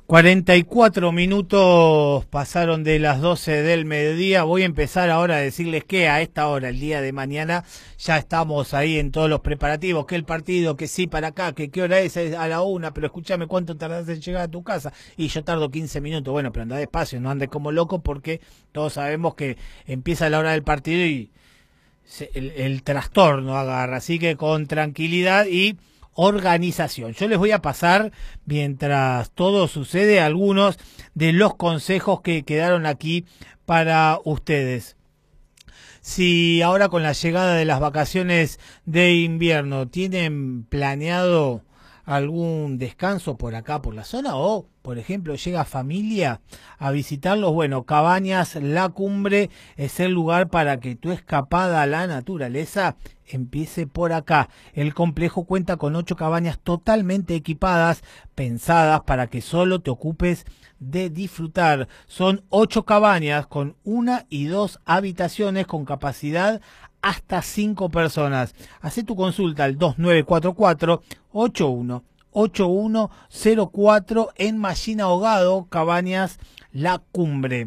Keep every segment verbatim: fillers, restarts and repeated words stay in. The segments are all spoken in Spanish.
cuarenta y cuatro minutos pasaron de las doce del mediodía. Voy a empezar ahora a decirles que a esta hora, el día de mañana, ya estamos ahí en todos los preparativos, que el partido, que sí para acá, que qué hora es, es a la una, pero escúchame cuánto tardás en llegar a tu casa. Y yo tardo quince minutos, bueno, pero anda despacio, no andes como loco porque todos sabemos que empieza la hora del partido y se, el, el trastorno agarra, así que con tranquilidad y organización. Yo les voy a pasar, mientras todo sucede, algunos de los consejos que quedaron aquí para ustedes. Si ahora con la llegada de las vacaciones de invierno tienen planeado algún descanso por acá, por la zona, o, por ejemplo, llega familia a visitarlos, bueno, Cabañas La Cumbre es el lugar para que tu escapada a la naturaleza empiece por acá. El complejo cuenta con ocho cabañas totalmente equipadas, pensadas para que solo te ocupes de disfrutar. Son ocho cabañas con una y dos habitaciones con capacidad hasta cinco personas. Hacé tu consulta al dos nueve cuatro cuatro ocho uno ocho uno cero cuatro en Mallín Ahogado, Cabañas La Cumbre.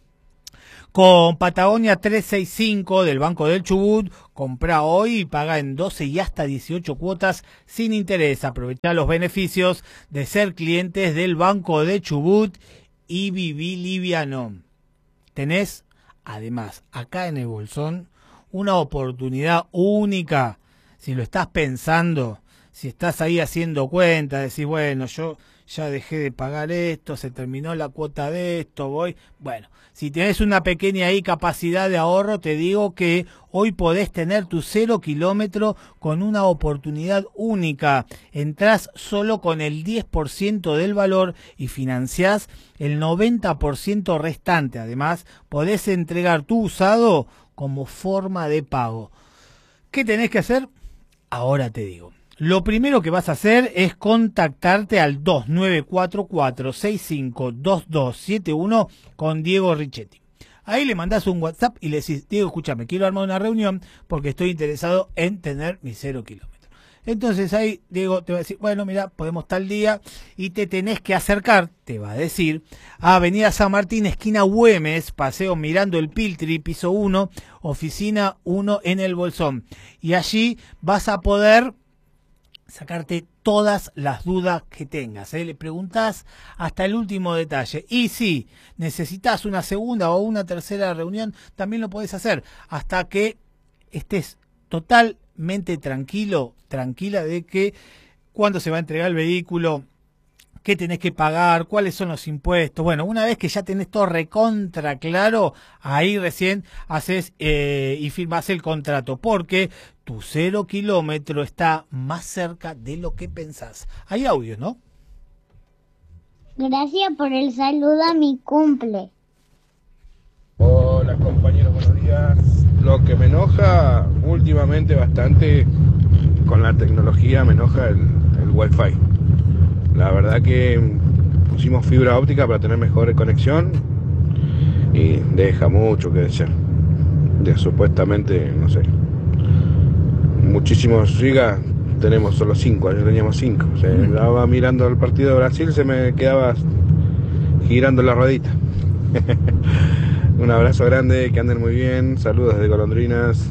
Con Patagonia trescientos sesenta y cinco del Banco del Chubut, compra hoy y paga en doce y hasta dieciocho cuotas sin interés. Aprovecha los beneficios de ser clientes del Banco de Chubut y viví liviano. Tenés, además, acá en el Bolsón, una oportunidad única. Si lo estás pensando, si estás ahí haciendo cuenta, decís, bueno, yo ya dejé de pagar esto, se terminó la cuota de esto, voy. Bueno, si tenés una pequeña ahí capacidad de ahorro, te digo que hoy podés tener tu cero kilómetro con una oportunidad única. Entrás solo con el diez por ciento del valor y financiás el noventa por ciento restante. Además, podés entregar tu usado como forma de pago. ¿Qué tenés que hacer? Ahora te digo. Lo primero que vas a hacer es contactarte al dos nueve cuatro cuatro seis cinco dos dos siete uno con Diego Richetti. Ahí le mandás un WhatsApp y le decís, Diego, escúchame, quiero armar una reunión porque estoy interesado en tener mi cero kilómetro. Entonces ahí Diego te va a decir, bueno, mira, podemos tal día y te tenés que acercar, te va a decir, a Avenida San Martín, esquina Güemes, Paseo Mirando el Piltri, piso uno, oficina uno en el Bolsón. Y allí vas a poder sacarte todas las dudas que tengas, ¿eh? Le preguntás hasta el último detalle. Y si necesitas una segunda o una tercera reunión, también lo podés hacer hasta que estés totalmente tranquilo, tranquila de que cuándo se va a entregar el vehículo, qué tenés que pagar, cuáles son los impuestos. Bueno, una vez que ya tenés todo recontra claro, ahí recién haces eh, y firmás el contrato, porque tu cero kilómetro está más cerca de lo que pensás. Hay audio, ¿no? Gracias por el saludo a mi cumple. Hola compañeros, buenos días. Lo que me enoja últimamente bastante con la tecnología, me enoja el, el Wi-Fi. La verdad que pusimos fibra óptica para tener mejor conexión y deja mucho que desear. De supuestamente, no sé, muchísimos gigas, tenemos solo cinco, ayer teníamos cinco. O sea, estaba mirando el partido de Brasil, se me quedaba girando la ruedita. Un abrazo grande, que anden muy bien, saludos desde Golondrinas.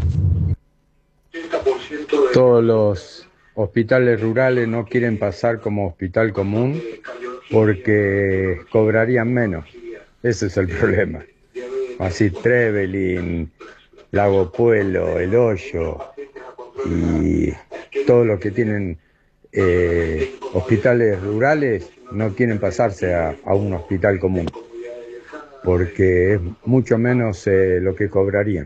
Todos los hospitales rurales no quieren pasar como hospital común porque cobrarían menos. Ese es el problema. Así Trevelin, Lago Puelo, El Hoyo y todos los que tienen eh, hospitales rurales no quieren pasarse a, a un hospital común porque es mucho menos eh, lo que cobrarían.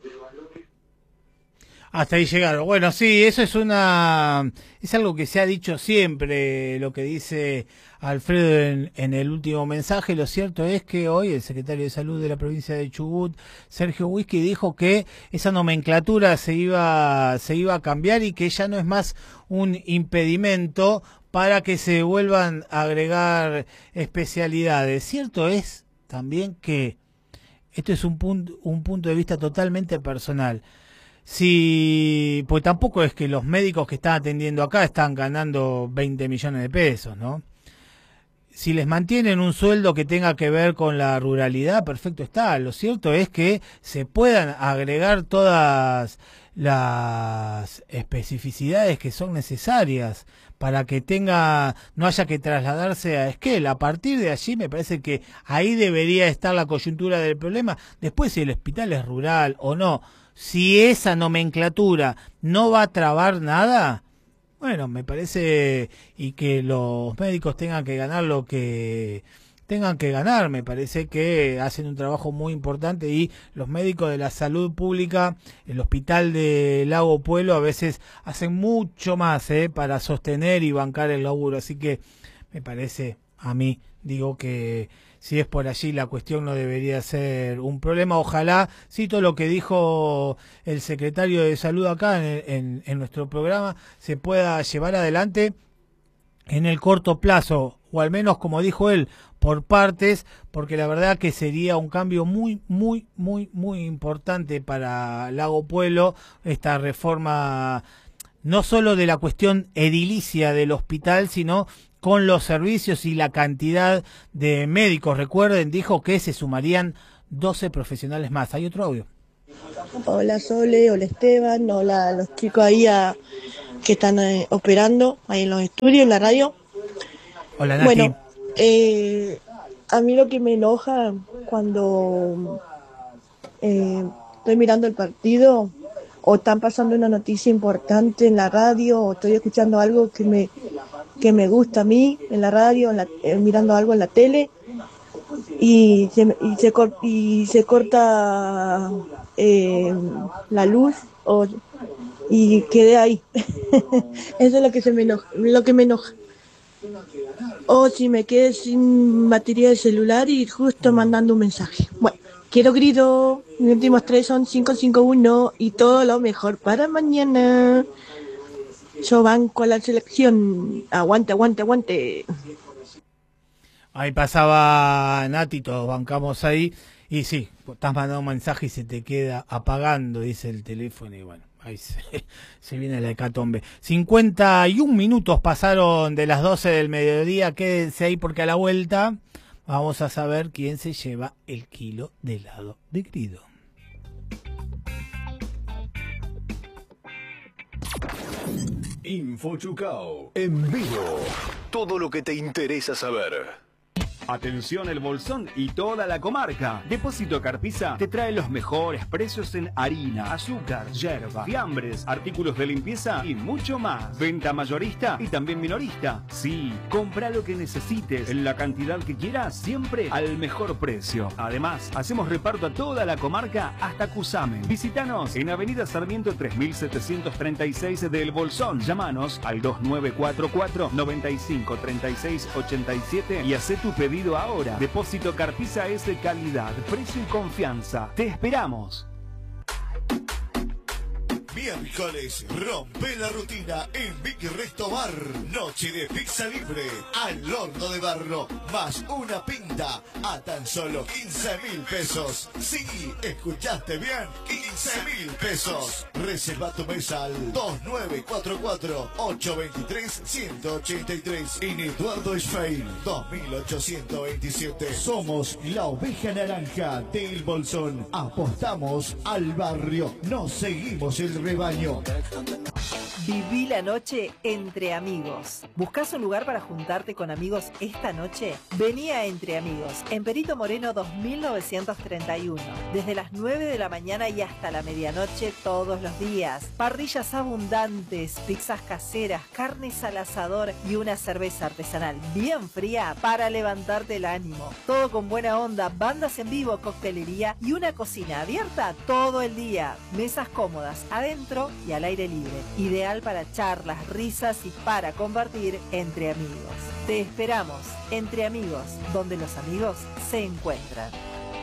Hasta ahí llegaron. Bueno, sí, eso es una, es algo que se ha dicho siempre, lo que dice Alfredo en, en el último mensaje. Lo cierto es que hoy el secretario de Salud de la provincia de Chubut, Sergio Whisky, dijo que esa nomenclatura se iba, se iba a cambiar y que ya no es más un impedimento para que se vuelvan a agregar especialidades. Cierto es también que esto es un punto, un punto de vista totalmente personal. Sí, pues tampoco es que los médicos que están atendiendo acá están ganando veinte millones de pesos, ¿no? si les mantienen un sueldo que tenga que ver con la ruralidad, perfecto está. Lo cierto es que se puedan agregar todas las especificidades que son necesarias para que tenga, no haya que trasladarse a Esquel. A partir de allí me parece que ahí debería estar la coyuntura del problema. Después, si el hospital es rural o no, si esa nomenclatura no va a trabar nada, bueno, me parece, y que los médicos tengan que ganar lo que tengan que ganar, me parece que hacen un trabajo muy importante, y los médicos de la salud pública, el hospital de Lago Puelo, a veces hacen mucho más eh, para sostener y bancar el laburo, así que me parece, a mí, digo que si es por allí la cuestión no debería ser un problema. Ojalá, cito lo que dijo el secretario de Salud acá en, en, en nuestro programa, se pueda llevar adelante en el corto plazo, o al menos, como dijo él, por partes, porque la verdad que sería un cambio muy, muy, muy, muy importante para Lago Puelo, esta reforma, no solo de la cuestión edilicia del hospital, sino con los servicios y la cantidad de médicos. Recuerden, dijo que se sumarían doce profesionales más. ¿Hay otro audio? Hola Sole, hola Esteban, hola los chicos ahí a, que están eh, operando ahí en los estudios, en la radio. Hola Nati. Bueno, eh, a mí lo que me enoja cuando eh, estoy mirando el partido o están pasando una noticia importante en la radio o estoy escuchando algo que me que me gusta a mí en la radio, en la, eh, mirando algo en la tele y se, y se, cor, y se corta eh, la luz o, y quedé ahí. Eso es lo que se me enoja, lo que me enoja. O si me quedé sin batería de celular y justo mandando un mensaje. Bueno, quiero grito, mis últimos tres son cinco cinco uno y todo lo mejor para mañana. Yo banco a la selección. Aguante, aguante, aguante. Ahí pasaba Nati, todos bancamos ahí. Y sí, estás mandando un mensaje y se te queda apagando, dice el teléfono. Y bueno, ahí se, se viene la hecatombe. cincuenta y un minutos pasaron de las doce del mediodía. Quédense ahí porque a la vuelta vamos a saber quién se lleva el kilo de helado de Grido. Info Chucao, en vivo. Todo lo que te interesa saber. Atención El Bolsón y toda la comarca. Depósito Carpisa te trae los mejores precios en harina, azúcar, yerba, fiambres, artículos de limpieza y mucho más. Venta mayorista y también minorista. Sí, compra lo que necesites en la cantidad que quieras, siempre al mejor precio. Además, hacemos reparto a toda la comarca hasta Cusamen. Visítanos en Avenida Sarmiento tres mil setecientos treinta y seis de El Bolsón. Llámanos al dos nueve cuatro cuatro, nueve cinco, tres seis, ocho siete y haz tu pedido ahora. Depósito Carpisa es de calidad, precio y confianza. Te esperamos. Miércoles, rompe la rutina en Big Resto Bar. Noche de pizza libre al horno de barro, más una pinta a tan solo quince mil pesos. Sí, escuchaste bien, quince mil pesos. Reserva tu mesa al dos nueve cuatro cuatro, ocho dos tres, uno ocho tres. En Eduardo Schwein, dos mil ochocientos veintisiete. Somos la oveja naranja del Bolsón. Apostamos al barrio, nos seguimos el rebaño. Viví la noche entre amigos. ¿Buscás un lugar para juntarte con amigos esta noche? Vení a Entre Amigos, en Perito Moreno dos mil novecientos treinta y uno. Desde las nueve de la mañana y hasta la medianoche todos los días. Parrillas abundantes, pizzas caseras, carnes al asador y una cerveza artesanal bien fría para levantarte el ánimo. Todo con buena onda, bandas en vivo, coctelería y una cocina abierta todo el día. Mesas cómodas adentro y al aire libre. Ideal para charlas, risas y para compartir entre amigos. Te esperamos Entre Amigos, donde los amigos se encuentran.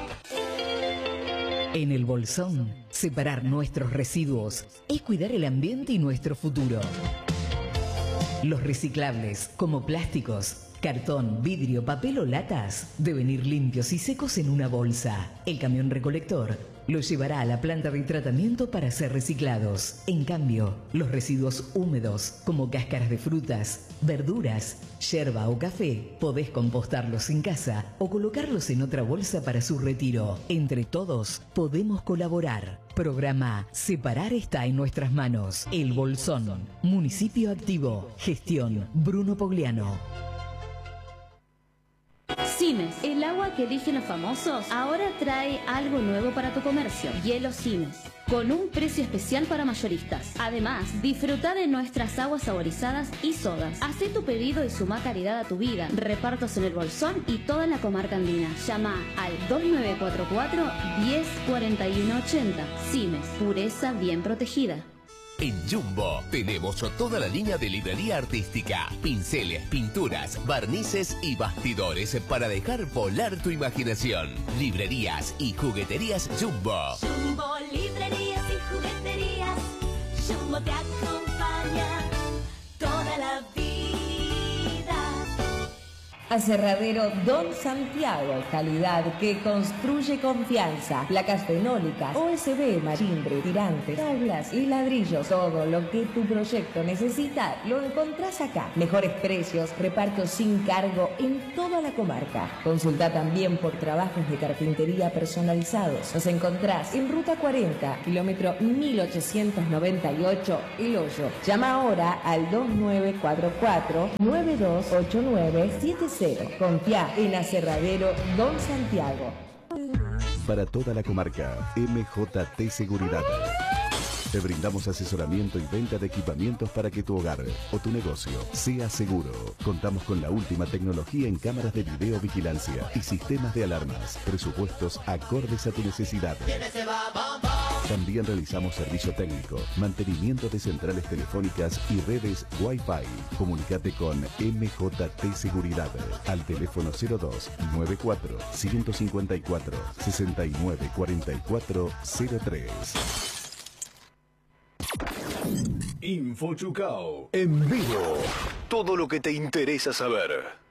En El Bolsón, separar nuestros residuos es cuidar el ambiente y nuestro futuro. Los reciclables, como plásticos, Cartón, vidrio, papel o latas deben ir limpios y secos en una bolsa. El camión recolector los llevará a la planta de tratamiento para ser reciclados. En cambio, los residuos húmedos, como cáscaras de frutas, verduras, yerba o café, podés compostarlos en casa o colocarlos en otra bolsa para su retiro. Entre todos, podemos colaborar. Programa Separar está en nuestras manos. El Bolsón. Municipio activo. Gestión Bruno Pogliano. Simes, el agua que eligen los famosos, ahora trae algo nuevo para tu comercio. Hielo Simes, con un precio especial para mayoristas. Además, disfruta de nuestras aguas saborizadas y sodas. Hacé tu pedido y suma calidad a tu vida. Repartos en el Bolsón y toda la comarca andina. Llama al dos nueve cuatro cuatro, diez, cuarenta y uno ochenta. Simes, pureza bien protegida. En Jumbo tenemos toda la línea de librería artística, pinceles, pinturas, barnices y bastidores para dejar volar tu imaginación. Librerías y jugueterías Jumbo. Jumbo, librerías y jugueterías. Jumbo te acompaña toda la vida. Aserradero Don Santiago, calidad que construye confianza. Placas fenólicas, O S B, marimbre, tirantes, tablas y ladrillos. Todo lo que tu proyecto necesita lo encontrás acá. Mejores precios, reparto sin cargo en toda la comarca. Consulta también por trabajos de carpintería personalizados. Nos encontrás en Ruta cuarenta, kilómetro mil ochocientos noventa y ocho, El Hoyo. Llama ahora al dos nueve cuatro cuatro, nueve dos ocho nueve siete cero. Confía en Aserradero Don Santiago. Para toda la comarca, M J T Seguridad. Te brindamos asesoramiento y venta de equipamientos para que tu hogar o tu negocio sea seguro. Contamos con la última tecnología en cámaras de videovigilancia y sistemas de alarmas. Presupuestos acordes a tu necesidad. También realizamos servicio técnico, mantenimiento de centrales telefónicas y redes Wi-Fi. Comunicate con M J T Seguridad al teléfono cero dos, noventa y cuatro, ciento cincuenta y cuatro, sesenta y nueve cuarenta y cuatro cero tres. Info Chucao en vivo. Todo lo que te interesa saber.